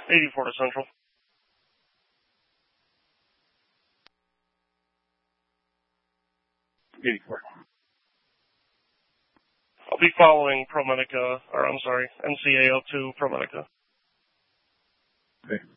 84 to Central. I'll be following ProMedica, or I'm sorry, NCAO2 ProMedica. Okay.